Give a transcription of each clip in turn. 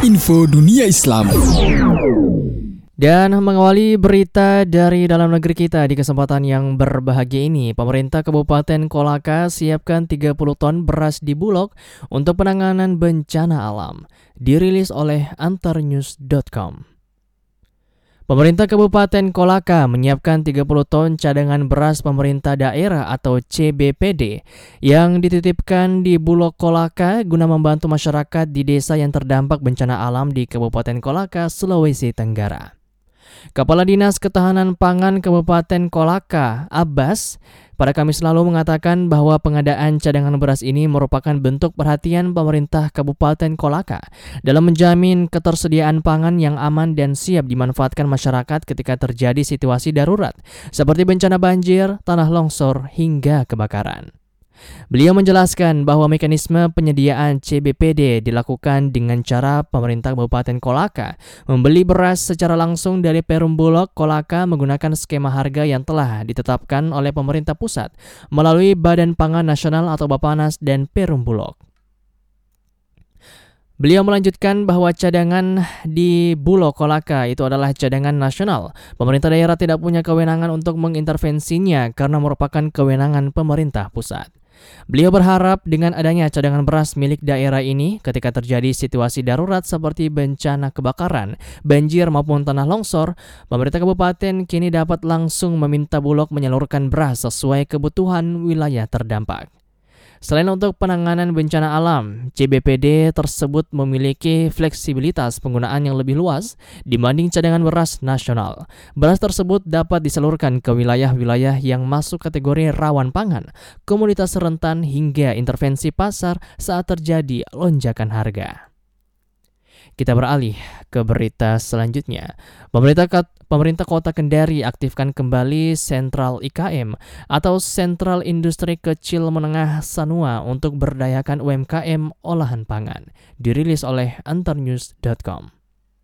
Info Dunia Islam. Dan mengawali berita dari dalam negeri kita di kesempatan yang berbahagia ini, pemerintah Kabupaten Kolaka siapkan 30 ton beras di Bulog untuk penanganan bencana alam, dirilis oleh antarnews.com. Pemerintah Kabupaten Kolaka menyiapkan 30 ton cadangan beras pemerintah daerah atau CBPD yang dititipkan di Bulog Kolaka guna membantu masyarakat di desa yang terdampak bencana alam di Kabupaten Kolaka, Sulawesi Tenggara. Kepala Dinas Ketahanan Pangan Kabupaten Kolaka, Abbas, pada Kamis lalu mengatakan bahwa pengadaan cadangan beras ini merupakan bentuk perhatian pemerintah Kabupaten Kolaka dalam menjamin ketersediaan pangan yang aman dan siap dimanfaatkan masyarakat ketika terjadi situasi darurat, seperti bencana banjir, tanah longsor, hingga kebakaran. Beliau menjelaskan bahwa mekanisme penyediaan CBPD dilakukan dengan cara pemerintah Kabupaten Kolaka membeli beras secara langsung dari Perum Bulog Kolaka menggunakan skema harga yang telah ditetapkan oleh pemerintah pusat melalui Badan Pangan Nasional atau Bappenas dan Perum Bulog. Beliau melanjutkan bahwa cadangan di Bulog Kolaka itu adalah cadangan nasional. Pemerintah daerah tidak punya kewenangan untuk mengintervensinya karena merupakan kewenangan pemerintah pusat. Beliau berharap dengan adanya cadangan beras milik daerah ini ketika terjadi situasi darurat seperti bencana kebakaran, banjir maupun tanah longsor, pemerintah kabupaten kini dapat langsung meminta Bulog menyalurkan beras sesuai kebutuhan wilayah terdampak. Selain untuk penanganan bencana alam, CBPD tersebut memiliki fleksibilitas penggunaan yang lebih luas dibanding cadangan beras nasional. Beras tersebut dapat disalurkan ke wilayah-wilayah yang masuk kategori rawan pangan, komunitas rentan hingga intervensi pasar saat terjadi lonjakan harga. Kita beralih ke berita selanjutnya. Pemerintah Kota Kendari aktifkan kembali Sentral IKM atau Sentral Industri Kecil Menengah Sanua untuk berdayakan UMKM olahan pangan, dirilis oleh antarnews.com.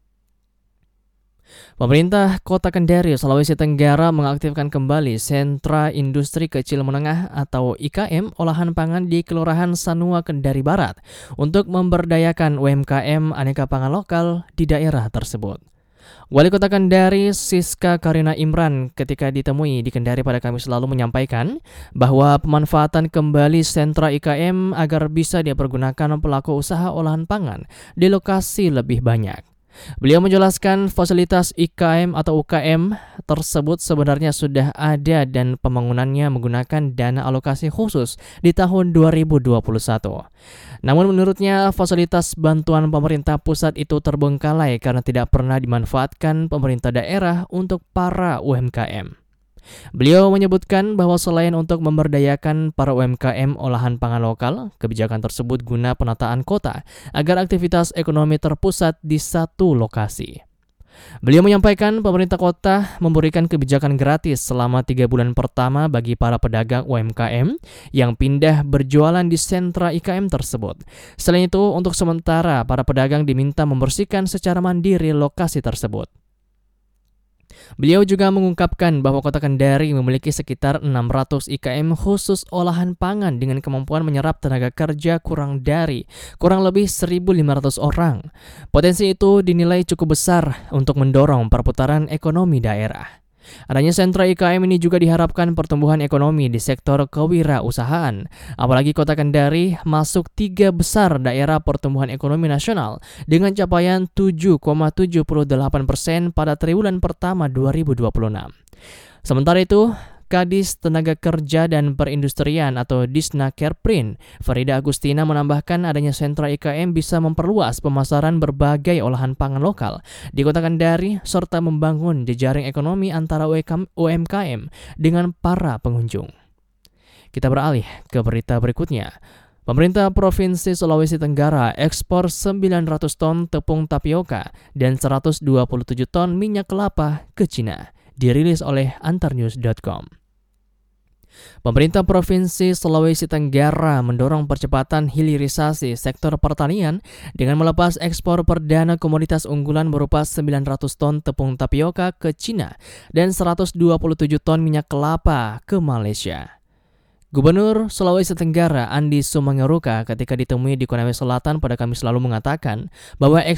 Pemerintah Kota Kendari, Sulawesi Tenggara mengaktifkan kembali Sentra Industri Kecil Menengah atau IKM olahan pangan di Kelurahan Sanua, Kendari Barat untuk memberdayakan UMKM aneka pangan lokal di daerah tersebut. Wali Kota Kendari, Siska Karina Imran, ketika ditemui di Kendari pada Kamis lalu menyampaikan bahwa pemanfaatan kembali sentra IKM agar bisa dipergunakan pelaku usaha olahan pangan di lokasi lebih banyak. Beliau menjelaskan fasilitas IKM atau UKM tersebut sebenarnya sudah ada dan pembangunannya menggunakan dana alokasi khusus di tahun 2021. Namun menurutnya fasilitas bantuan pemerintah pusat itu terbengkalai karena tidak pernah dimanfaatkan pemerintah daerah untuk para UMKM. Beliau menyebutkan bahwa selain untuk memberdayakan para UMKM olahan pangan lokal, kebijakan tersebut guna penataan kota agar aktivitas ekonomi terpusat di satu lokasi. Beliau menyampaikan pemerintah kota memberikan kebijakan gratis selama 3 bulan pertama bagi para pedagang UMKM yang pindah berjualan di sentra IKM tersebut. Selain itu, untuk sementara para pedagang diminta membersihkan secara mandiri lokasi tersebut. Beliau juga mengungkapkan bahwa Kota Kendari memiliki sekitar 600 IKM khusus olahan pangan dengan kemampuan menyerap tenaga kerja kurang lebih 1.500 orang. Potensi itu dinilai cukup besar untuk mendorong perputaran ekonomi daerah. Adanya sentra IKM ini juga diharapkan pertumbuhan ekonomi di sektor kewirausahaan. Apalagi Kota Kendari masuk 3 besar daerah pertumbuhan ekonomi nasional dengan capaian 7,78% pada triwulan pertama 2026. Sementara itu, Kadis Tenaga Kerja dan Perindustrian atau Disnakerprin, Farida Agustina menambahkan adanya sentra IKM bisa memperluas pemasaran berbagai olahan pangan lokal di Kota Kendari serta membangun jejaring ekonomi antara UMKM dengan para pengunjung. Kita beralih ke berita berikutnya. Pemerintah Provinsi Sulawesi Tenggara ekspor 900 ton tepung tapioka dan 127 ton minyak kelapa ke Cina, dirilis oleh antarnews.com. Pemerintah Provinsi Sulawesi Tenggara mendorong percepatan hilirisasi sektor pertanian dengan melepas ekspor perdana komoditas unggulan berupa 900 ton tepung tapioka ke Cina dan 127 ton minyak kelapa ke Malaysia. Gubernur Sulawesi Tenggara Andi Sumangaruka ketika ditemui di Konawe Selatan pada Kamis lalu mengatakan bahwa